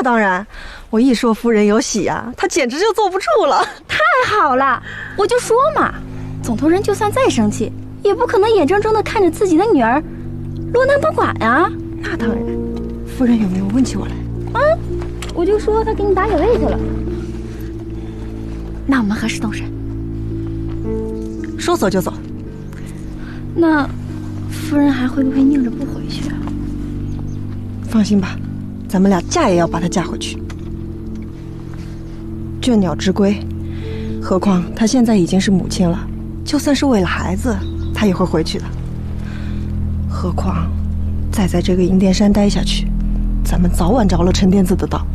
那当然，我一说夫人有喜啊，他简直就坐不住了。 太好了，我就说嘛，总头人就算再生气，也不可能眼睁睁地看着自己的女儿落难不管啊。 那当然，夫人有没有问起我来？ 我就说他给你打野位去了。那我们何时动身？ 说走就走。 那夫人还会不会拧着不回去啊？ 放心吧，咱们俩嫁也要把她嫁回去。倦鸟之归，何况她现在已经是母亲了，就算是为了孩子，她也会回去的。何况再在这个银殿山待下去，咱们早晚着了陈天子的道。